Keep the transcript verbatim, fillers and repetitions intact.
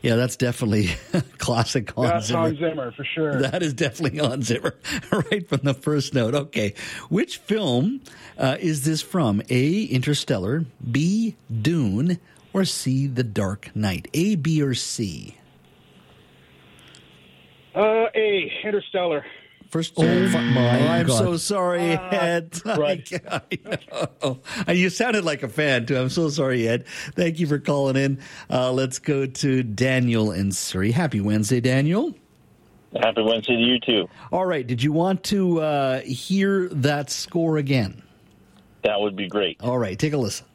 Yeah, that's definitely classic Hans That's Zimmer. Hans Zimmer, for sure. That is definitely Hans Zimmer, right from the first note. Okay. Which film uh, is this from? A, Interstellar, B, Dune, or C, The Dark Knight? A, B, or C? Uh, A, Interstellar. First, Oh, my I'm God. so sorry, Ed. right. I, I know. You sounded like a fan, too. I'm so sorry, Ed. Thank you for calling in. Uh, let's go to Daniel in Surrey. Happy Wednesday, Daniel. Happy Wednesday to you, too. All right. Did you want to uh, hear that score again? That would be great. All right. Take a listen.